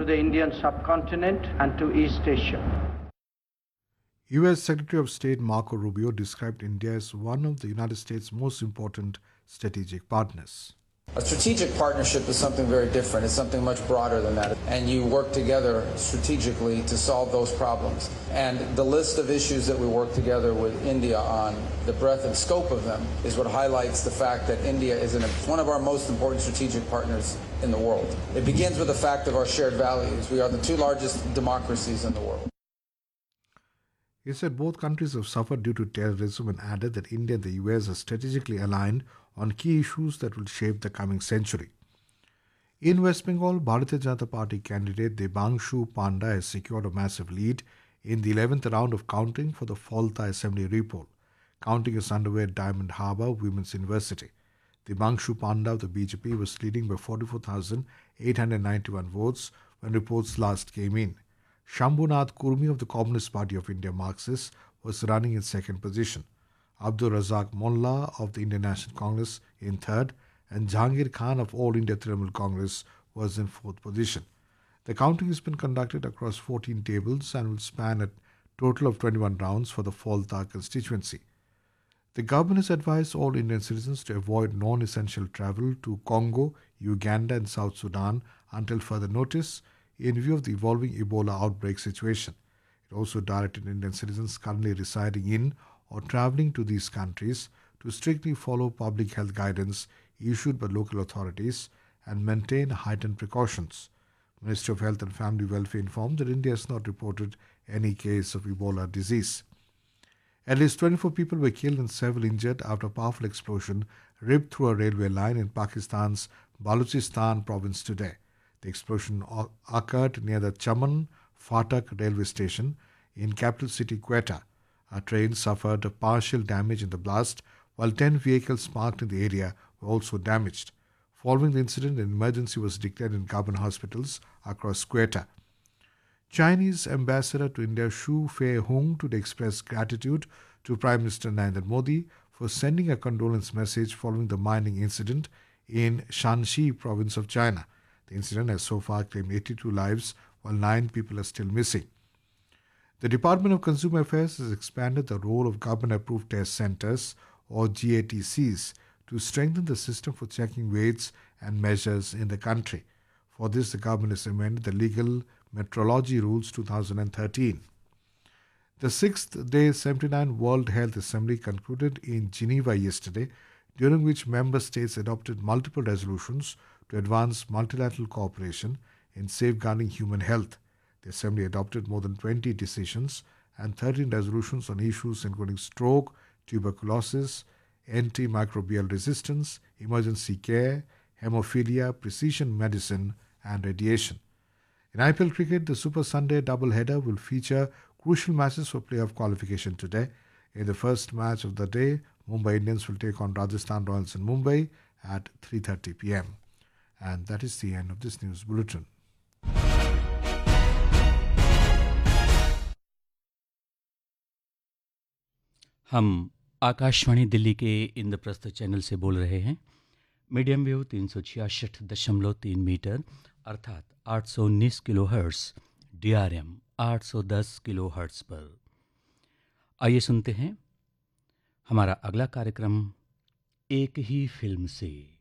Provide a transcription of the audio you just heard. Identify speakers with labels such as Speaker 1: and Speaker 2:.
Speaker 1: to the Indian subcontinent and to East Asia.
Speaker 2: U.S. Secretary of State Marco Rubio described India as one of the United States' most important strategic partners.
Speaker 3: A strategic partnership is something very different. It's something much broader than that. And you work together strategically to solve those problems. And the list of issues that we work together with India on, the breadth and scope of them, is what highlights the fact that India is one of our most important strategic partners in the world. It begins with the fact of our shared values. We are the two largest democracies in the world.
Speaker 2: He said both countries have suffered due to terrorism and added that India and the US are strategically aligned on key issues that will shape the coming century. In West Bengal, Bharatiya Janata Party candidate Debangshu Panda has secured a massive lead in the 11th round of counting for the Falta Assembly repoll. Counting is underway at Diamond Harbour Women's University. Debangshu Panda of the BJP was leading by 44,891 votes when reports last came in. Shambhunath Kurmi of the Communist Party of India Marxist was running in second position. Abdul Razak Molla of the Indian National Congress in third, and Jahangir Khan of All India Trinamool Congress was in fourth position. The counting has been conducted across 14 tables and will span a total of 21 rounds for the Falta constituency. The government has advised all Indian citizens to avoid non-essential travel to Congo, Uganda and South Sudan until further notice in view of the evolving Ebola outbreak situation. It also directed Indian citizens currently residing in or travelling to these countries to strictly follow public health guidance issued by local authorities and maintain heightened precautions. Ministry of Health and Family Welfare informed that India has not reported any case of Ebola disease. At least 24 people were killed and several injured after a powerful explosion ripped through a railway line in Pakistan's Balochistan province today. The explosion occurred near the Chaman Fatak railway station in capital city Quetta. A train suffered partial damage in the blast, while 10 vehicles parked in the area were also damaged. Following the incident, an emergency was declared in government hospitals across Quetta. Chinese ambassador to India Xu Fei-hung today expressed gratitude to Prime Minister Narendra Modi for sending a condolence message following the mining incident in Shanxi province of China. The incident has so far claimed 82 lives, while 9 people are still missing. The Department of Consumer Affairs has expanded the role of government-approved test centers, or GATCs, to strengthen the system for checking weights and measures in the country. For this, the government has amended the Legal Metrology Rules 2013. The 6th day 79 World Health Assembly concluded in Geneva yesterday, during which member states adopted multiple resolutions to advance multilateral cooperation in safeguarding human health. The Assembly adopted more than 20 decisions and 13 resolutions on issues including stroke, tuberculosis, antimicrobial resistance, emergency care, hemophilia, precision medicine, and radiation. In IPL cricket, the Super Sunday doubleheader will feature crucial matches for playoff qualification today. In the first match of the day, Mumbai Indians will take on Rajasthan Royals in Mumbai at 3:30 p.m. And that is the end of this news bulletin.
Speaker 4: हम आकाशवाणी दिल्ली के Indraprastha channel से बोल रहे हैं। Medium wave 366.3 metre अर्थात 819 kilohertz, DRM 810 kilohertz पर। आइए सुनते हैं हमारा अगला कार्यक्रम एक ही फिल्म से।